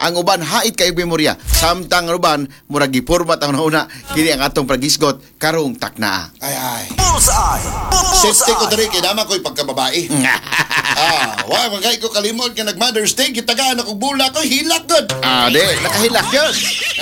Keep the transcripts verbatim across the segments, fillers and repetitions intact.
Ang uban hait kay memorya. Samtang ang uban murag gipormat ang una kini ang atong pagisgot karong takna. Ay ay. Bullseye! Safety ko diri kay naman ko'y pagkababae. Ah, wa magay ko kalimot nga nag Mother's Day gitagaan ako bula ko hilak gud. Ah, di nakahilak yun.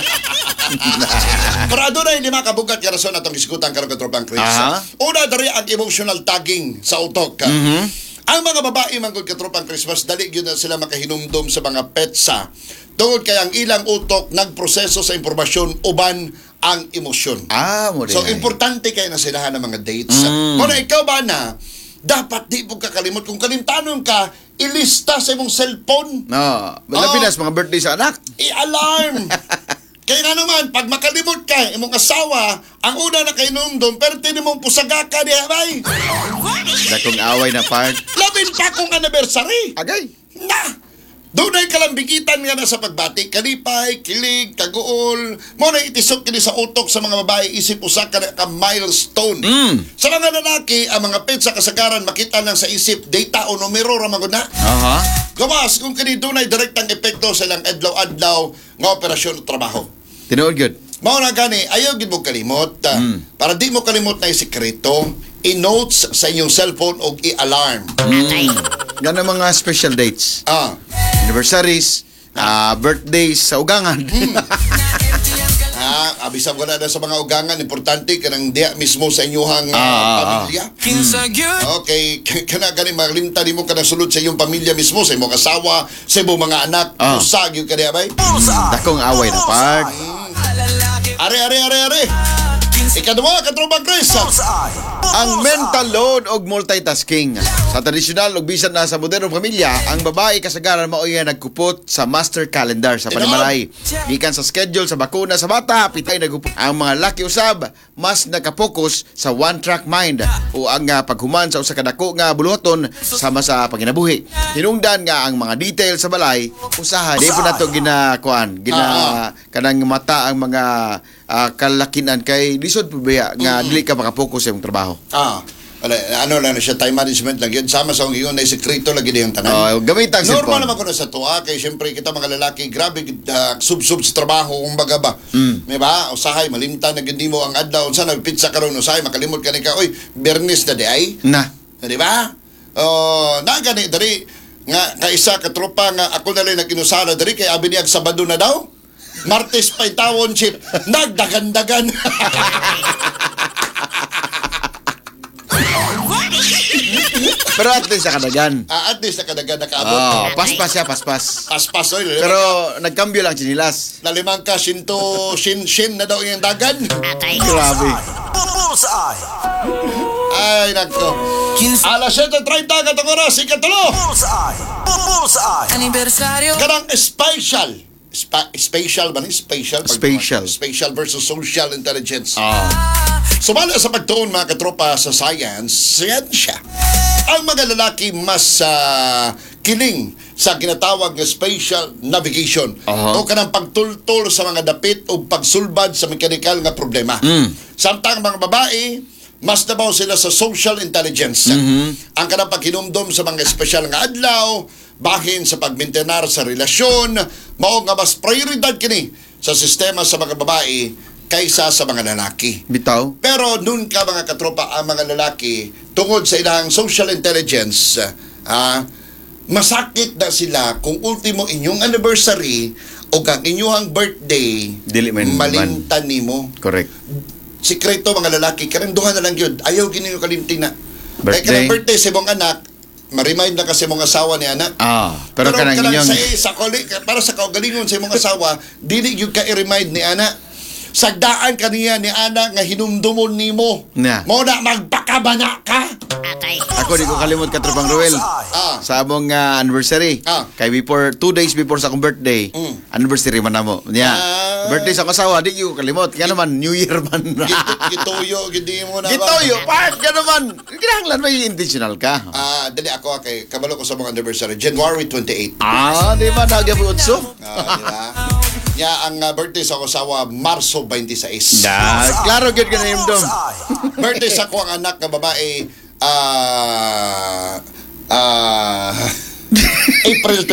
Pero adto na hindi makabugat nga rason atong isgutan karong katropang Chris. Aha. Una diri ang emotional tagging sa utok. Mhm. Ang mga babae man gud katropang Christmas dali gyud na sila makahinumdom sa mga petsa. Tungod kay ang ilang utok nagproseso sa impormasyon uban ang emosyon. Ah, mo So rin. importante kay na silahan ng mga dates. Mm. Kung ikaw ba na dapat di mo kakalimot kung kalimtanon ka ilista sa imong cellphone, No, Pilipinas mga birthday sa anak. i-alarm. Kaya nga naman, pag makalimot ka, imong asawa, ang una na kay numdom, pero tini mong pusaga ka diya, bay. Dakong away na part. Labin pa kong anniversary. Agay. Na! Doon ay kalambigitan nga na sa pagbati. Kalipay, kilig, kaguol. Mo na itisok kini sa utok sa mga babae, isip usa ka na ka milestone. Mm. Sa mga lalaki, ang mga petsa kasagaran makita lang sa isip, data o numero ramang na. Aha. Gawas kung kini doon ay direktang epekto sa ilang adlaw-adlaw nga operasyon o trabaho. Tinuod gyud. Mao na gani, ayaw gid mo kalimot. ah, Mm. Para di mo kalimot na yung sikreto, i-notes sa inyong cellphone o i-alarm. Mm. Ganang mga special dates. Ah, Anniversaries, ah, birthdays sa ugangan. ah, abisam ko na na sa mga ugangan, importante kanang diya mismo sa inyong Ah, ah, ah. pamilya. Kinsagyud! Okay, kana gani maglinta nimo kana sulod sa iyong pamilya mismo, sa imong asawa, sa imong mga anak, Ah. usag yung kaniya bay. Bullseye! Dakong away na part. Are are are are. Ikaduha ka trobang Chris. Bullseye! Ang mental load og multitasking. Sa tradisyonal ug bisan na sa modernong pamilya, ang babae kasagaran mao iya nagkupot sa master calendar sa panimalay. Gikan sa schedule sa bakuna sa bata, pitay nagkupot. Ang mga laki usab mas nakapokus sa one-track mind o ang uh, paghuman sa usa ka dako nga buluhaton sama sa panginabuhi. Hinungdan nga ang mga detail sa balay usaha di po nato ginakuan, gina kanang mata ang mga uh, kalakinan kay lisod pabaya nga dili ka makapokus sa imong trabaho. Ah, wala, ano lang na siya, time management lang yun. Sama sa ingon na sekreto lagi yung tanan. Oh, gamit ang Normal cellphone. naman ko na sa tuwa, kay siyempre kita mga lalaki, grabe, uh, sub-sub sa trabaho, kung baga ba. Mm. May ba? Usahay, malimta na gindi mo ang adlaw, unsa nagpitsa karon usahay, makalimot ka ni ka, oy, Bernis na di ay. Na. Di ba? Oh, na gani, dari, nga, kaisa katropa nga, ako na lang nag-inusara, dari, kay abi niya Sabado na daw. Martes pa itawon, chip. Nagdagan-dagan. Pero at least nakadagan. Ah, at least nakadagan nakaabot. Oh, paspas siya, paspas. Paspas, oy. Pero nagkambyo lang sinilas. Nalimang ka, shinto, shin-shin na daw yung dagan. Grabe. Bullseye! Ay, nako. Kinsa... Alas seven treinta katong oras, ikatulo. Bullseye! Bullseye! Aniversario. Kanang special. Spa- spatial ba ni? Spatial? Spatial. Spatial versus social intelligence. Ah. Sumala sa pagtuon mga katropa sa science, siyensya. Ang mga lalaki mas ah, kiling sa ginatawag na spatial navigation Aha. o kanang pagtultol sa mga dapit o pagsulbad sa mekanikal nga problema. Mm. Samtang mga babae, mas nabaw sila sa social intelligence. Ang kanang paghinumdom sa mga espesyal nga adlaw, bahin sa pagmintenar sa relasyon, mao nga mas prioridad kini sa sistema sa mga babae kaysa sa mga lalaki. Bitaw. Pero nun ka mga katropa, ang mga lalaki, tungod sa ilang social intelligence, ah, masakit na sila kung ultimo inyong anniversary o ang inyong birthday, Dili man malimtan nimo. Correct. Sikreto mga lalaki, karanduhan na lang yun. Ayaw gini yung kalimting na. Kaya Birthday. kanang birthday sa mong anak, ma-remind na kasi mong asawa ni anak. Ah, pero, kanang inyong sa, sa koli, para sa kaugalingon sa imong asawa, dili yung ka-remind ni anak. Sagdaan kaniya ni anak nga hinumdumon nimo. Na. Mo na magpakabana ka. Ako di ko kalimot ka tropang Ruel. Ah. Sa among uh, anniversary. Ah. Kay before two days before sa akong birthday. Mm. Anniversary man namo. Nya. Ah. Birthday sa kasawa di ko kalimot. Kaya naman New Year man. Gito, gituyo, gidi mo na ba? Gitoyo, part ka naman. Kinahanglan may intentional ka. Ah, dali ako kay kabalo ko sa mga anniversary, January twenty-eighth. Ah, di ba nagabutso? Ah, di ba? Nya ang uh, birthday sa kasawa Marso twenty-six. Da, klaro gyud ka na yung dom. Birthday sa ko ang anak nga babae ah ah April